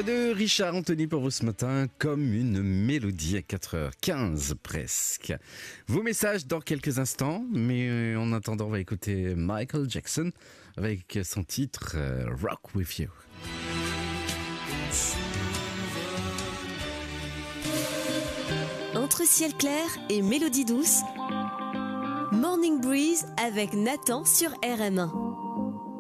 voix de Richard Anthony pour vous ce matin, comme une mélodie à 4h15 presque. Vos messages dans quelques instants, mais en attendant, on va écouter Michael Jackson avec son titre Rock With You. Entre ciel clair et mélodie douce, Morning Breeze avec Nathan sur RM1.